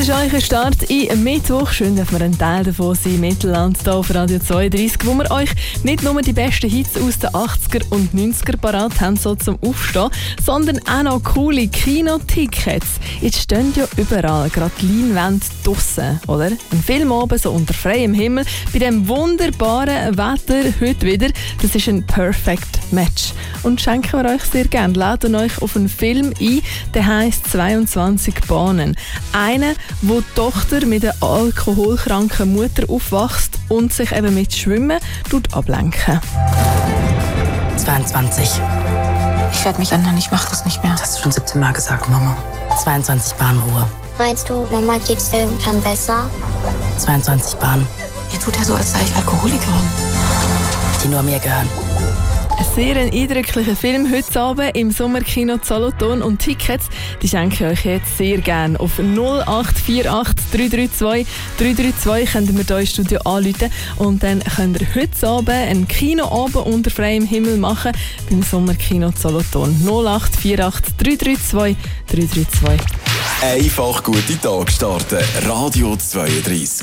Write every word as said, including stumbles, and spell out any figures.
ist euch ein Start in Mittwoch. Schön, dass wir ein Teil davon sind, Mittelland hier auf Radio zweiunddreißig, wo wir euch nicht nur die besten Hits aus den achtziger und neunziger parat haben, so zum Aufstehen, sondern auch noch coole Kinotickets. Jetzt stehen ja überall gerade die Leinwände draussen, oder? Ein Film oben, so unter freiem Himmel, bei dem wunderbaren Wetter heute wieder. Das ist ein Perfect Match. Und schenken wir euch sehr gerne. Laden euch auf einen Film ein, der heisst zweiundzwanzig Bahnen. Einer, wo die Tochter mit einer alkoholkranken Mutter aufwächst und sich eben mit Schwimmen ablenken. zweiundzwanzig. Ich werde mich ändern, ich mach das nicht mehr. Das hast du schon siebzehn Mal gesagt, Mama. zweiundzwanzig Bahn Ruhe. Meinst du, Mama geht's irgendwann besser? zweiundzwanzig Bahn. Ihr tut ja so, als sei ich Alkoholikerin. Die nur mir gehören. Ein sehr eindrücklicher Film heute Abend im Sommerkino Solothurn, und Tickets die schenke ich euch jetzt sehr gerne. Auf null acht vier acht drei drei zwei drei drei zwei könnt ihr mir hier ins Studio anrufen und dann könnt ihr heute Abend einen Kinoabend unter freiem Himmel machen beim Sommerkino Solothurn. null acht vier acht drei drei zwei drei drei zwei. Einfach gute Tage starten. Radio zweiunddreißig.